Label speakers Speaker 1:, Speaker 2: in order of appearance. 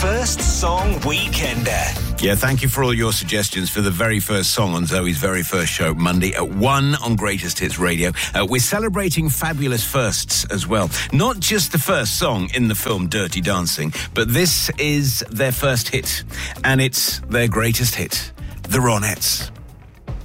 Speaker 1: First Song Weekender.
Speaker 2: Yeah, thank you for all your suggestions for the very first song on Zoe's very first show, Monday at 1 on Greatest Hits Radio. We're celebrating fabulous firsts as well. Not just the first song in the film Dirty Dancing, but this is their first hit, and it's their greatest hit, The Ronettes.